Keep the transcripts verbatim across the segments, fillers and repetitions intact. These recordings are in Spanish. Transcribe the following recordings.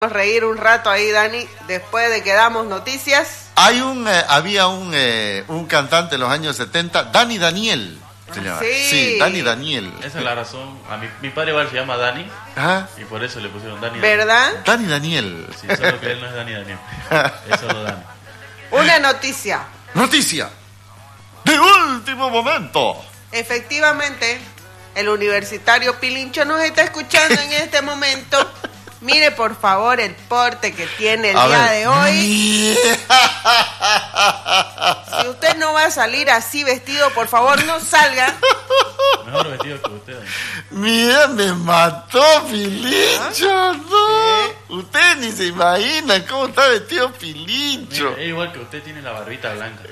reír un rato ahí, Dani, después de que damos noticias. Hay un, eh, había un, eh, un cantante en los años setenta, Dani Daniel. Se Ah, llama. sí. Sí, Dani Daniel. Esa es la razón. A mi, mi padre igual se llama Dani. ¿Ah? Y por eso le pusieron Dani. ¿Verdad? Dani Daniel. Sí, solo que él no es Dani Daniel. Es solo Dani. Una noticia. Noticia de último momento. Efectivamente, el universitario Pilincho nos está escuchando en este momento. Mire, por favor, el porte que tiene el A día ver. de hoy. Si usted no va a salir así vestido, por favor, no salga. Mejor vestido que usted. Mira, me mató Pilincho, no. Usted ni se imagina cómo está vestido Pilincho. Mira, es igual que usted tiene la barbita blanca.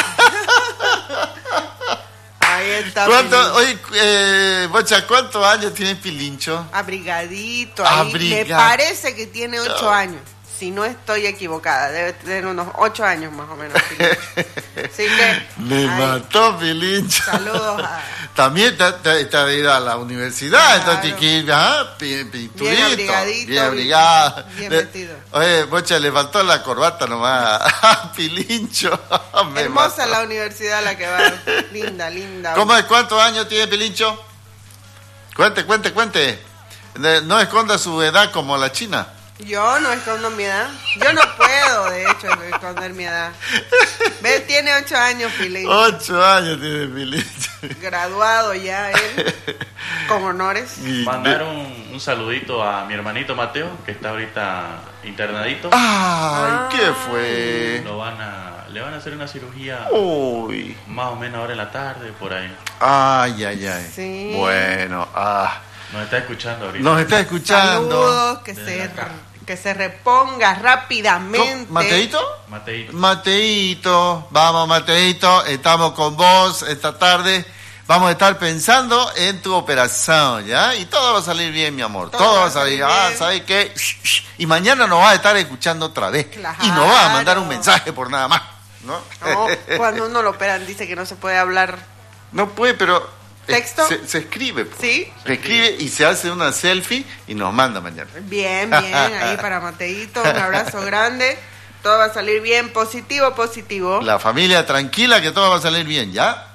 Ahí está. ¿Cuánto, Pilincho. oye, eh, Bocha, ¿cuántos años tiene Pilincho? Abrigadito. Ahí. Abriga- Me parece que tiene ocho años. Si no estoy equivocada, debe tener unos ocho años más o menos. Pilincho. Así que. Me ahí, mató Pilincho. saludos a. También está, está, está de ir a la universidad, Claro. entonces tiene que ir, ah, pi- pinturito, Bien abrigadito, bien abrigado. bien Le- vestido. Oye, Bocha, le faltó la corbata nomás a Pilincho. Me Hermosa mató. la universidad a la que va. Linda, linda. ¿Cómo es? ¿Cuántos años tiene Pilincho? Cuente, cuente, cuente. De- No esconda su edad como la China. Yo no escondo mi edad. Yo no puedo, de hecho, esconder mi edad. Ve, tiene ocho años, Pilincho. Ocho años tiene Pilincho. Graduado ya él, con honores. Y- Mandar un, un saludito a mi hermanito Mateo, que está ahorita internadito. Ay, ¿qué fue? Lo van a, le van a hacer una cirugía Uy. más o menos ahora en la tarde, por ahí. Ay, ay, ay. Sí. Bueno, ah. Nos está escuchando ahorita. Nos está escuchando. Saludos, que Desde se, la cara. que se reponga rápidamente. ¿Cómo? ¿Mateito? Mateito. Mateito, vamos Mateito, estamos con vos esta tarde. Vamos a estar pensando en tu operación, ¿ya? Y todo va a salir bien, mi amor. Todo, va a salir bien. Ah, ¿sabes qué? Shh, shh. Y mañana nos va a estar escuchando otra vez. Claro. Y nos va a mandar un mensaje por nada más, ¿no? No, cuando uno lo operan dice que no se puede hablar. No puede, pero... eh, ¿Texto? Se, se escribe. pues. ¿Sí? Se escribe y se hace una selfie y nos manda mañana. Bien, bien, ahí para Mateito, un abrazo grande. Todo va a salir bien, positivo, positivo. La familia tranquila, que todo va a salir bien, ¿ya?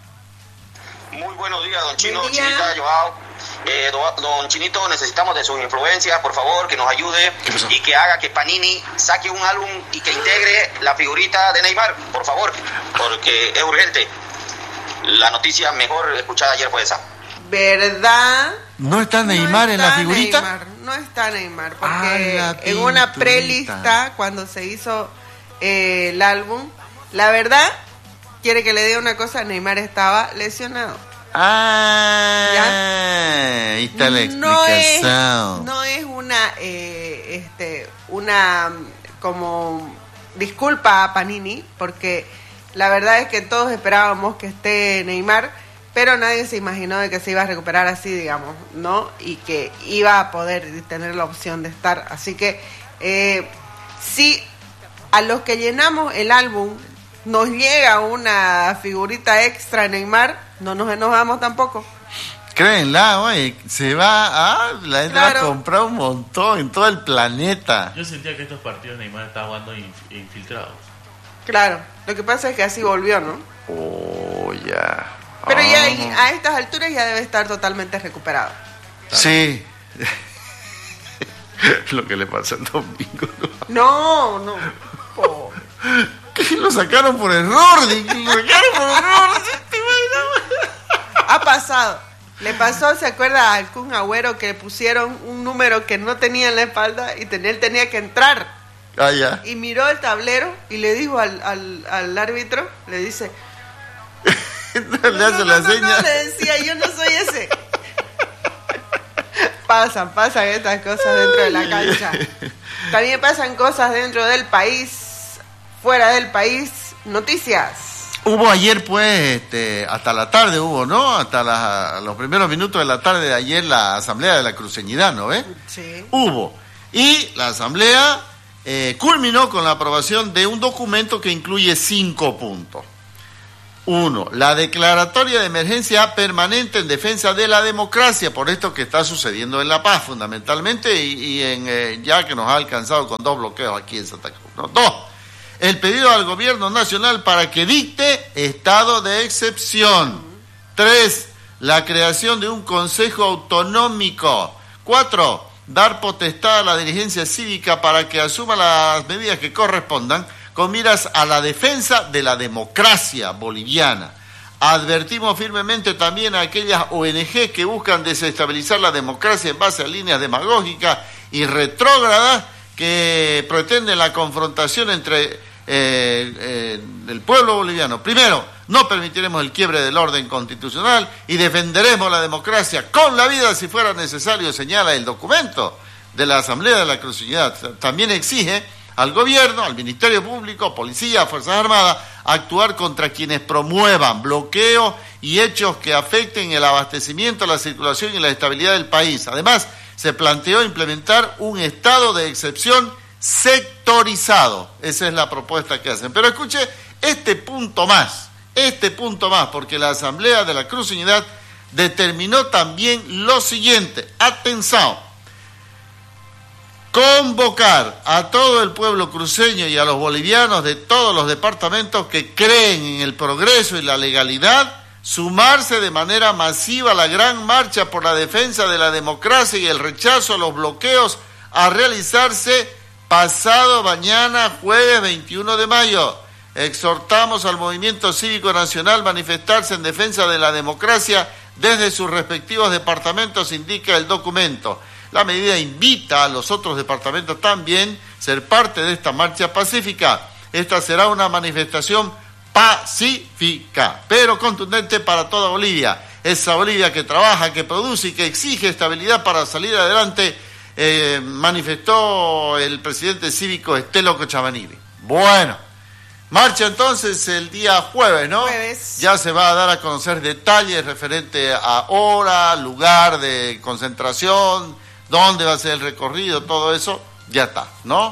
Muy buenos días, don Chino, Buen día. Chinita, Joao. Eh, do- don Chinito, necesitamos de sus influencias, por favor, que nos ayude ¿Qué pasó? y que haga que Panini saque un álbum y que integre la figurita de Neymar, por favor, porque es urgente. La noticia mejor escuchada ayer fue esa. ¿Verdad? ¿No está No Neymar en la está figurita? Neymar, no está Neymar, porque Ah, la en una pinturita. prelista, cuando se hizo eh, el álbum, la verdad, quiere que le diga una cosa, Neymar estaba lesionado. Ah, ahí está la No es, explicación. no es una, eh, este, una mm, como disculpa a Panini, porque la verdad es que todos esperábamos que esté Neymar, pero nadie se imaginó de que se iba a recuperar así, digamos, ¿no? Y que iba a poder tener la opción de estar. Así que, eh, si a los que llenamos el álbum nos llega una figurita extra de Neymar, no nos enojamos tampoco. Créenla, oye, se va a... La gente va a Claro. comprar un montón en todo el planeta. Yo sentía que estos partidos Neymar estaba jugando inf- infiltrados. Claro, lo que pasa es que así volvió, ¿no? Oh, ya. Pero ya Ah. ahí- a estas alturas ya debe estar totalmente recuperado. Sí. Lo que le pasa al domingo. No, ¿no? no. Oh. Que lo sacaron por error. de- Lo sacaron por error. ¿Te imaginas? Ha pasado. Le pasó, ¿se acuerda al Kun Agüero que le pusieron un número que no tenía en la espalda y ten- él tenía que entrar? Ah, ya. Y miró el tablero y le dijo al, al, al árbitro, le dice... le hace no, la no, no, seña. no, le decía, yo no soy ese. Pasan, pasan estas cosas dentro de la cancha. También pasan cosas dentro del país, fuera del país. Noticias. Hubo ayer, pues, este, hasta la tarde hubo, ¿no? Hasta la- los primeros minutos de la tarde de ayer la asamblea de la cruceñidad, ¿no ve? Sí. Hubo. Y la asamblea eh, culminó con la aprobación de un documento que incluye cinco puntos. Uno, la declaratoria de emergencia permanente en defensa de la democracia, por esto que está sucediendo en La Paz, fundamentalmente, y, y en eh, ya que nos ha alcanzado con dos bloqueos aquí en Santa Cruz, ¿no? Dos, el pedido al gobierno nacional para que dicte estado de excepción. Tres, la creación de un consejo autonómico. Cuatro, dar potestad a la dirigencia cívica para que asuma las medidas que correspondan con miras a la defensa de la democracia boliviana. Advertimos firmemente también a aquellas O N G que buscan desestabilizar la democracia en base a líneas demagógicas y retrógradas que pretenden la confrontación entre eh, eh, el pueblo boliviano. Primero, no permitiremos el quiebre del orden constitucional y defenderemos la democracia con la vida si fuera necesario, señala el documento de la Asamblea de la Cruceñidad. También exige al gobierno, al Ministerio Público, Policía, Fuerzas Armadas, actuar contra quienes promuevan bloqueos y hechos que afecten el abastecimiento, la circulación y la estabilidad del país. Además, se planteó implementar un estado de excepción sectorizado. Esa es la propuesta que hacen. Pero escuche este punto más, este punto más, porque la Asamblea de la Cruceñidad determinó también lo siguiente. Atención. Convocar a todo el pueblo cruceño y a los bolivianos de todos los departamentos que creen en el progreso y la legalidad, sumarse de manera masiva a la gran marcha por la defensa de la democracia y el rechazo a los bloqueos a realizarse pasado mañana, jueves veintiuno de mayo. Exhortamos al movimiento cívico nacional a manifestarse en defensa de la democracia desde sus respectivos departamentos, indica el documento. La medida invita a los otros departamentos también a ser parte de esta marcha pacífica. Esta será una manifestación pacífica, pero contundente para toda Bolivia. Esa Bolivia que trabaja, que produce y que exige estabilidad para salir adelante, eh, manifestó el presidente cívico Estelo Cochabambi. Bueno, marcha entonces el día jueves, ¿no? Jueves. Ya se va a dar a conocer detalles referente a hora, lugar de concentración, dónde va a ser el recorrido, todo eso, ya está, ¿no?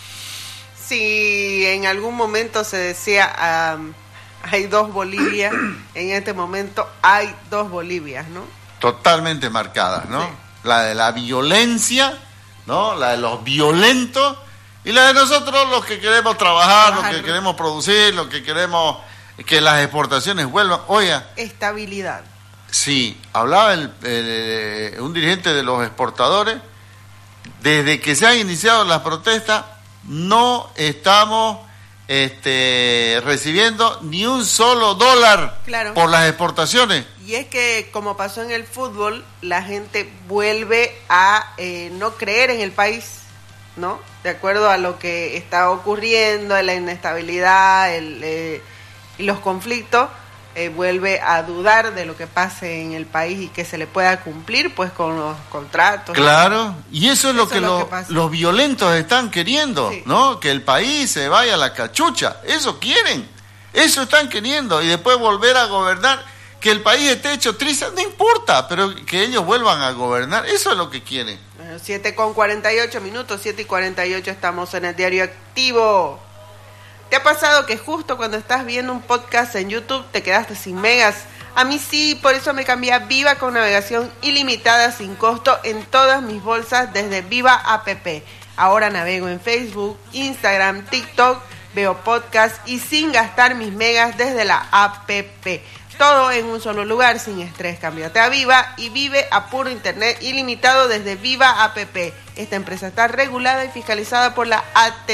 Si en algún momento se decía, um, hay dos Bolivias, en este momento hay dos Bolivias, ¿no? Totalmente marcadas, ¿no? Sí. La de la violencia, ¿no? La de los violentos, y la de nosotros los que queremos trabajar, Trabajar. los que queremos producir, los que queremos que las exportaciones vuelvan. Oiga, Estabilidad. sí, hablaba el, el, un dirigente de los exportadores, desde que se han iniciado las protestas, no estamos este, recibiendo ni un solo dólar Claro. por las exportaciones. Y es que, como pasó en el fútbol, la gente vuelve a eh, no creer en el país, ¿no? De acuerdo a lo que está ocurriendo, la inestabilidad el, eh, y los conflictos, eh, vuelve a dudar de lo que pase en el país y que se le pueda cumplir pues con los contratos. Claro, y eso es lo Eso que, es lo lo- que pasa. los violentos están queriendo, Sí. ¿no? Que el país se vaya a la cachucha, eso quieren, eso están queriendo, y después volver a gobernar, que el país esté hecho triza, no importa, pero que ellos vuelvan a gobernar, eso es lo que quieren. Bueno, siete con cuarenta y ocho minutos, siete y cuarenta y ocho estamos en el Diario Activo. ¿Te ha pasado que justo cuando estás viendo un podcast en YouTube te quedaste sin megas? A mí sí, por eso me cambié a Viva con navegación ilimitada sin costo en todas mis bolsas desde Viva App. Ahora navego en Facebook, Instagram, TikTok, veo podcast y sin gastar mis megas desde la app. Todo en un solo lugar, sin estrés. Cámbiate a Viva y vive a puro internet ilimitado desde Viva App. Esta empresa está regulada y fiscalizada por la A T.